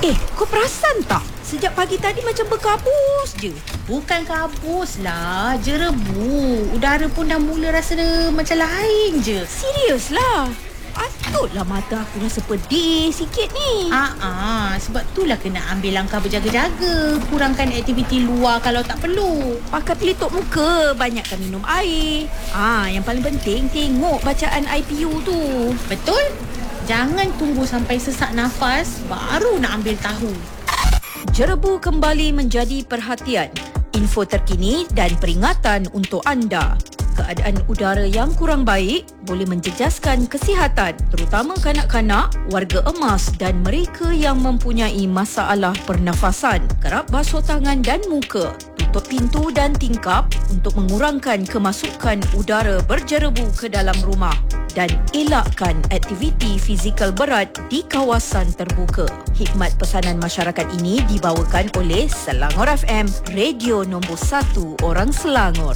Kau perasan tak? Sejak pagi tadi macam berkabus je. Bukan kabus lah, jerebu. Udara pun dah mula rasa macam lain je. Serius lah. Patutlah mata aku rasa pedih sikit ni. Sebab itulah kena ambil langkah berjaga-jaga. Kurangkan aktiviti luar kalau tak perlu. Pakai pelitup muka, banyakkan minum air. Yang paling penting tengok bacaan IPU tu. Betul? Jangan tunggu sampai sesak nafas baru nak ambil tahu. Jerebu kembali menjadi perhatian. Info terkini dan peringatan untuk anda. Keadaan udara yang kurang baik boleh menjejaskan kesihatan, terutama kanak-kanak, warga emas dan mereka yang mempunyai masalah pernafasan. Kerap basuh tangan dan muka. Tutup pintu dan tingkap untuk mengurangkan kemasukan udara berjerebu ke dalam rumah. Dan elakkan aktiviti fizikal berat di kawasan terbuka. Hikmat pesanan masyarakat ini dibawakan oleh Selangor FM, radio nombor 1 orang Selangor.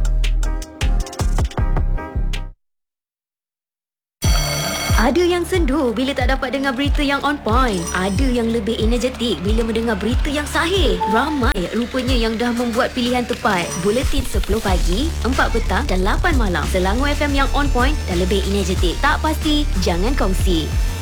Ada yang sendu bila tak dapat dengar berita yang on point. Ada yang lebih energetik bila mendengar berita yang sahih. Ramai rupanya yang dah membuat pilihan tepat. Buletin 10 pagi, 4 petang dan 8 malam. Selangor FM yang on point dan lebih energetik. Tak pasti, jangan kongsi.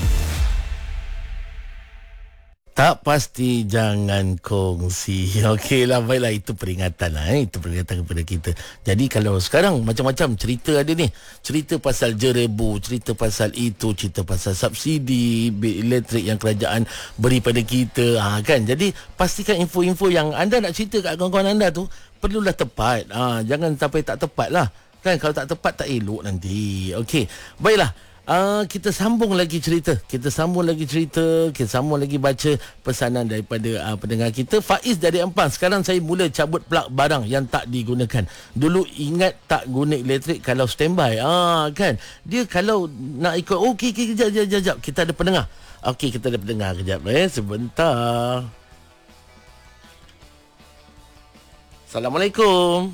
Tak pasti, jangan kongsi. Okeylah, baiklah, itu peringatan lah. Itu peringatan kepada kita. Jadi kalau sekarang macam-macam cerita ada ni. Cerita pasal jerebu, cerita pasal itu, cerita pasal subsidi bil elektrik yang kerajaan beri pada kita. Kan? Jadi pastikan info-info yang anda nak cerita kat kawan-kawan anda tu perlulah tepat. Jangan sampai tak tepat lah. Kan? Kalau tak tepat tak elok nanti. Okey, baiklah. Kita sambung lagi cerita. Kita sambung lagi baca pesanan daripada pendengar kita. Faiz dari Ampang. Sekarang saya mula cabut plug barang yang tak digunakan. Dulu ingat tak guna elektrik kalau standby. Kan? Dia kalau nak ikut, okey, kejap. Kita ada pendengar. Okey, kita ada pendengar kejap. Sebentar. Assalamualaikum.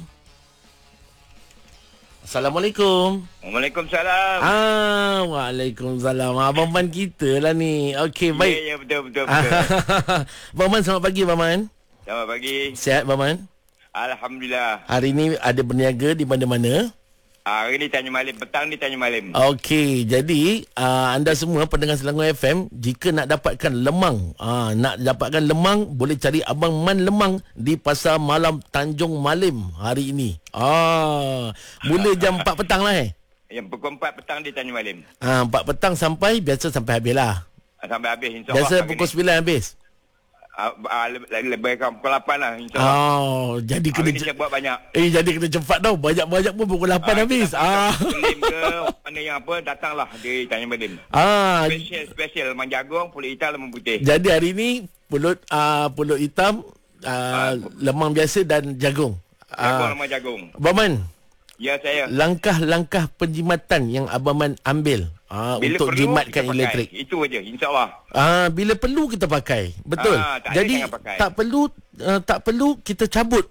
Assalamualaikum. Waalaikumsalam. Waalaikumsalam. Abang Man kita lah ni. Okey, baik. Ya, betul. Abang Man, selamat pagi, Abang Man. Selamat pagi. Sihat, Abang Man? Alhamdulillah. Hari ni ada berniaga di mana-mana? Hari ni Tanjung Malim. Petang ni Tanjung Malim. Okey, jadi anda semua pendengar Selangor FM, jika nak dapatkan lemang, boleh cari Abang Man Lemang di Pasar Malam Tanjung Malim hari ini. Mula jam 4 petang lah Yang pukul 4 petang di Tanjung Malim. 4 petang sampai habis lah. Sampai habis, insyaAllah. Biasa pukul 9 habis. Lebih kurang pukul 8 lah, insyaAllah. Jadi kena saya buat banyak. Jadi kena cepat tau. Banyak pun pukul 8 habis. Kelim ke mana yang apa, datanglah di Tanjung Malim. Special lemang jagung, pulut hitam, lemang putih. Jadi hari ni pulut hitam, lemang biasa dan jagung. Lemang jagung. Abang Man. Ya, saya. Langkah-langkah penjimatan yang Abang Man ambil untuk jimatkan elektrik. Itu aja, insyaAllah. Bila perlu kita pakai. Betul. Jadi tak perlu kita cabut.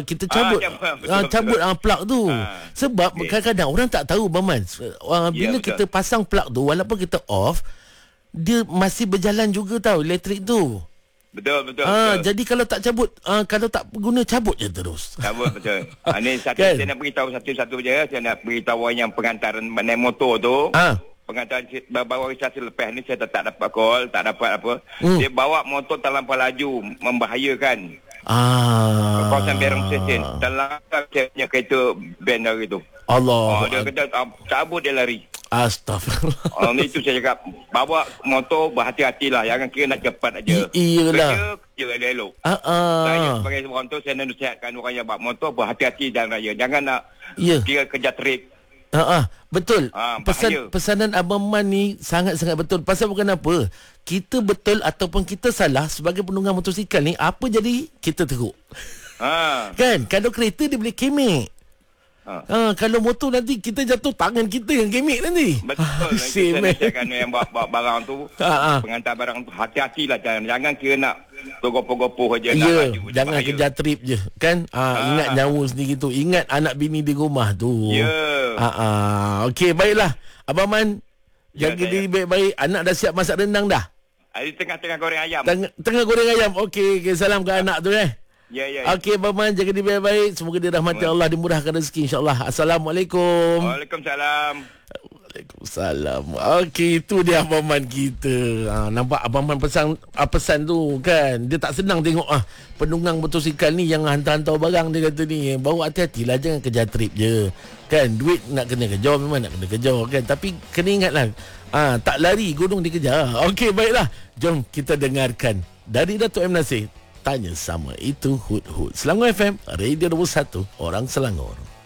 Cabut plug tu. Sebab kadang-kadang orang tak tahu, Abang Man. Bila kita pasang plug tu, walaupun kita off, dia masih berjalan juga tau elektrik tu. Betul. Jadi kalau tak cabut, kalau tak guna, cabut je terus. Cabut, betul. Ini satu kan? Saya nak beritahu satu-satu je. Saya nak beritahu yang pengantar naik motor tu. Pengantar baru satu lepas ni saya tak dapat call, tak dapat apa. Dia bawa motor terlampau laju, membahayakan. Kawasan Berang Station. Terlampau punya kereta van hari tu. Allah. Dia kata cabut, dia lari. Astaghfirullah. Itu saya cakap, bawa motor berhati-hatilah, jangan kira nak cepat aja. Iyalah. Kerja elok. Saya sebagai orang tu, saya nak nasihatkan orang yang bawa motor berhati-hati jalan raya. Jangan nak kira kerja trip. Betul. Pesanan Abang Man ni sangat-sangat betul. Pasal bukan apa, kita betul ataupun kita salah sebagai penunggang motosikal ni, apa jadi kita teruk. Kan? Kalau kereta dia boleh kemek. Kalau motor nanti kita jatuh, tangan kita yang kemek nanti. Betul. Saya nasihatkan yang bawa barang tu, pengantar barang tu, hati-hatilah. Jangan kira nak gopoh-gopoh je. Jangan kerja trip je. Kan? Ingat nyawa sendiri tu. Ingat anak bini di rumah tu. Okey, baiklah Abang Man, jaga diri baik-baik. Anak dah siap masak rendang dah? Di tengah-tengah goreng ayam. Tengah goreng ayam. Okey, salam ke anak tu Ya. Okey, Abang Man, jaga diri baik-baik. Semoga dirahmati Allah, dimurahkan rezeki insya-Allah. Assalamualaikum. Waalaikumsalam. Waalaikumsalam. Okey, itu dia Abang Man kita. Nampak Abang Man pesan tu kan. Dia tak senang tengok penunggang motosikal ni yang hantar-hantar barang, dia kata ni. Bawa hati-hatilah, jangan kejar trip je. Kan, duit nak kena kejar, memang nak kena kejar kan. Tapi kena ingatlah, tak lari gunung dikejar. Okey, baiklah. Jom kita dengarkan dari Datuk M. Nasir. Tanya sama itu Hud Hud. Selangor FM, Radio 21, orang Selangor.